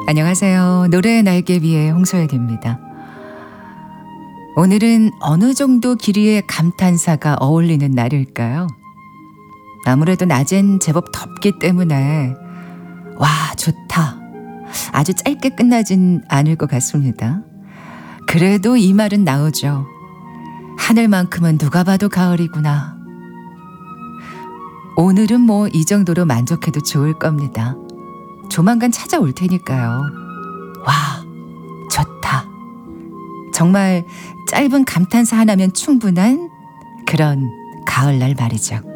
안녕하세요. 노래의 날개 위의 홍소연입니다. 오늘은 어느 정도 길이의 감탄사가 어울리는 날일까요? 아무래도 낮엔 제법 덥기 때문에 와 좋다. 아주 짧게 끝나진 않을 것 같습니다. 그래도 이 말은 나오죠. 하늘만큼은 누가 봐도 가을이구나. 오늘은 뭐 이 정도로 만족해도 좋을 겁니다. 조만간 찾아올 테니까요. 와, 좋다. 정말 짧은 감탄사 하나면 충분한 그런 가을날 말이죠.